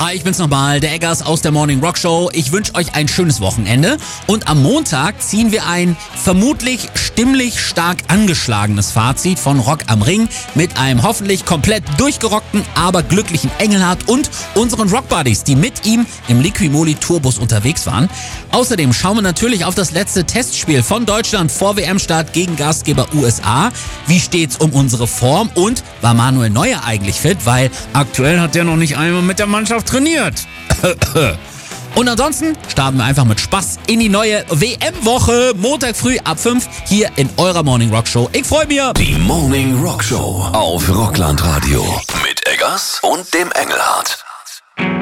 Hi, ich bin's nochmal, der Eggers aus der Morning Rock Show. Ich wünsche euch ein schönes Wochenende und am Montag ziehen wir ein vermutlich stimmlich stark angeschlagenes Fazit von Rock am Ring mit einem hoffentlich komplett durchgerockten, aber glücklichen Engelhardt und unseren Rock-Buddies, die mit ihm im Liquimoli Tourbus unterwegs waren. Außerdem schauen wir natürlich auf das letzte Testspiel von Deutschland vor WM-Start gegen Gastgeber USA. Wie steht's um unsere Form und war Manuel Neuer eigentlich fit, weil aktuell hat der noch nicht einmal mit der Mannschaft trainiert. Und ansonsten starten wir einfach mit Spaß in die neue WM-Woche. Montag früh ab 5 hier in eurer Morning Rock Show. Ich freue mich. Die Morning Rock Show auf Rockland Radio mit Eggers und dem Engelhardt.